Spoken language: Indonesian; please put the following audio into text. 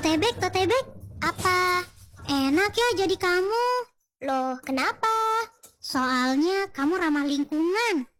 Totebek, apa? Enak ya jadi kamu. Loh, kenapa? Soalnya kamu ramah lingkungan.